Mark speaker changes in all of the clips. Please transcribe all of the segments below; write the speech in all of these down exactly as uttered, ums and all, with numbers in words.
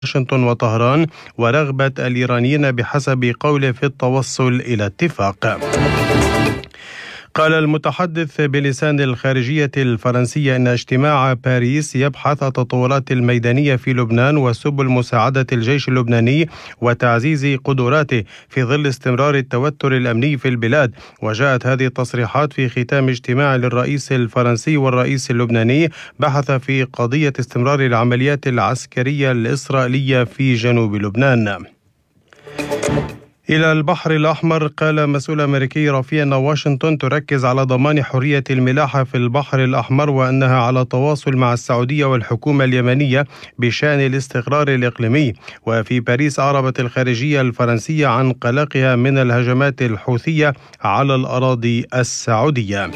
Speaker 1: واشنطن وطهران ورغبة الإيرانيين بحسب قوله في التوصل إلى اتفاق. قال المتحدث بلسان الخارجية الفرنسية إن اجتماع باريس يبحث التطورات الميدانية في لبنان وسبل مساعدة الجيش اللبناني وتعزيز قدراته في ظل استمرار التوتر الأمني في البلاد. وجاءت هذه التصريحات في ختام اجتماع للرئيس الفرنسي والرئيس اللبناني بحث في قضية استمرار العمليات العسكرية الإسرائيلية في جنوب لبنان. إلى البحر الأحمر، قال مسؤول أمريكي رفيع أن واشنطن تركز على ضمان حرية الملاحة في البحر الأحمر وأنها على تواصل مع السعودية والحكومة اليمنية بشأن الاستقرار الإقليمي. وفي باريس أعربت الخارجية الفرنسية عن قلقها من الهجمات الحوثية على الأراضي السعودية.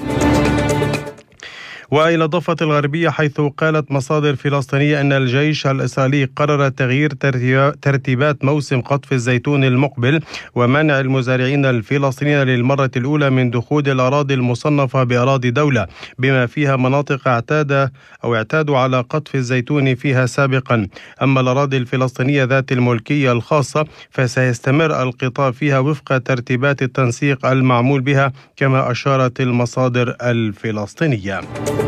Speaker 1: وإلى الضفة الغربية، حيث قالت مصادر فلسطينية أن الجيش الإسرائيلي قرر تغيير ترتيبات موسم قطف الزيتون المقبل ومنع المزارعين الفلسطينيين للمرة الأولى من دخول الأراضي المصنفة بأراضي دولة، بما فيها مناطق اعتاد أو اعتادوا على قطف الزيتون فيها سابقا. أما الأراضي الفلسطينية ذات الملكية الخاصة فسيستمر القطاع فيها وفق ترتيبات التنسيق المعمول بها، كما أشارت المصادر الفلسطينية.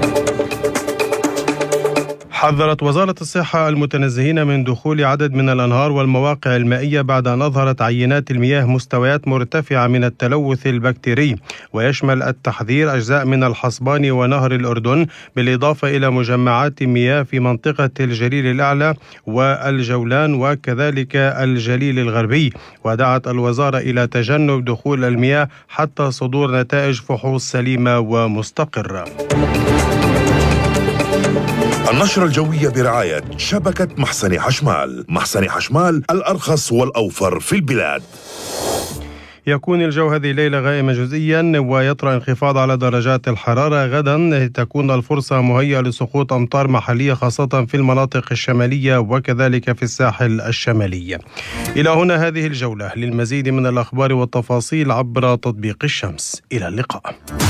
Speaker 1: حذرت وزارة الصحة المتنزهين من دخول عدد من الأنهار والمواقع المائية بعد أن أظهرت عينات المياه مستويات مرتفعة من التلوث البكتيري، ويشمل التحذير أجزاء من الحصبان ونهر الأردن، بالإضافة إلى مجمعات مياه في منطقة الجليل الأعلى والجولان وكذلك الجليل الغربي. ودعت الوزارة إلى تجنب دخول المياه حتى صدور نتائج فحوص سليمة ومستقرة.
Speaker 2: النشرة الجوية برعاية شبكة محسن حشمال. محسن حشمال، الأرخص والأوفر في البلاد.
Speaker 1: يكون الجو هذه الليلة غائما جزئيا ويطرأ انخفاض على درجات الحرارة. غدا تكون الفرصة مهيئة لسقوط أمطار محلية خاصة في المناطق الشمالية وكذلك في الساحل الشمالي. إلى هنا هذه الجولة. للمزيد من الأخبار والتفاصيل عبر تطبيق الشمس. إلى اللقاء.